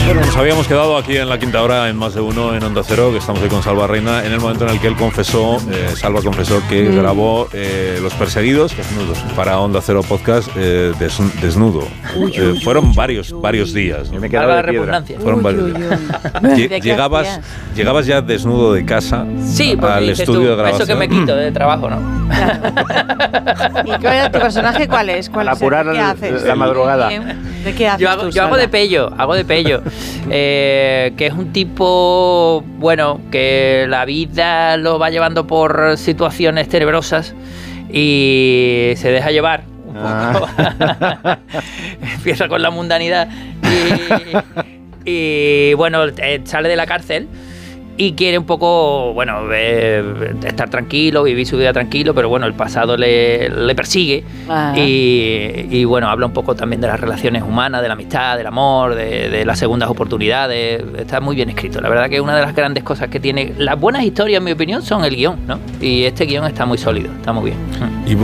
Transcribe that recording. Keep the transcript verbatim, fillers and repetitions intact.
Bueno, nos habíamos quedado aquí en la quinta hora, en Más de Uno, en Onda Cero, que estamos hoy con Salva Reina, en el momento en el que él confesó, eh, Salva confesó que mm. grabó eh, Los Perseguidos, desnudos, para Onda Cero Podcast, eh, des, desnudo. Uy, eh, uy, fueron uy, varios, uy, varios días. Yo me quedaba de repugnancia. Fueron uy, varios días. Uy, uy. Llegabas, llegabas ya desnudo de casa sí, al estudio tú, de grabación. Eso que me quito de trabajo, ¿no? ¿Y cuál es tu personaje? ¿Cuál es? ¿Cuál Al apurar ¿Qué haces? la madrugada. ¿De qué haces yo hago, tú, yo hago de pello, hago de pello. Eh, que es un tipo, bueno, que la vida lo va llevando por situaciones tenebrosas y se deja llevar un poco. Ah. Empieza con la mundanidad y, y bueno, eh, sale de la cárcel y quiere un poco, bueno, eh, estar tranquilo, vivir su vida tranquilo, pero bueno, el pasado le, le persigue y, y bueno, habla un poco también de las relaciones humanas, de la amistad, del amor, de, de las segundas oportunidades. Está muy bien escrito. La verdad que una de las grandes cosas que tiene las buenas historias, en mi opinión, son el guión, ¿no? Y este guión está muy sólido, está muy bien. Y